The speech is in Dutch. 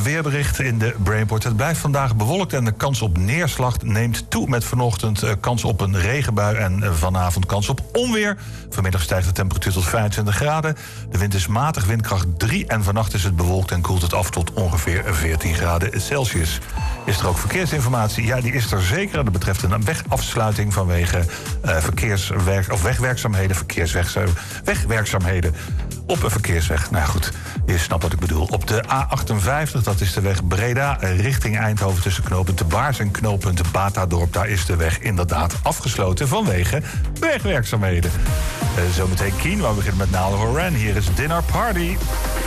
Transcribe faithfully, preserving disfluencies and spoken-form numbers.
weerbericht in de Brainport. Het blijft vandaag bewolkt en de kans op neerslag neemt toe met vanochtend uh, kans op een regenbui en uh, vanavond kans op onweer. Vanmiddag stijgt de temperatuur tot vijfentwintig graden. De wind is matig, windkracht drie en vannacht is het bewolkt en koelt het af tot ongeveer veertien graden Celsius. Is er ook verkeersinformatie? Ja, die is er zeker. Dat betreft een wegafsluiting vanwege uh, verkeerswerk, of wegwerkzaamheden, verkeerswegwerkzaamheden op een verkeersweg. Nou goed, je snapt wat ik bedoel. Op de A achtenvijftig, dat is de weg Breda richting Eindhoven tussen knooppunt De Baars en knooppunt Batadorp. Daar is de weg inderdaad afgesloten vanwege wegwerkzaamheden. Uh, zometeen Keen, waar we beginnen met Nile Horan. Hier is Dinner Party.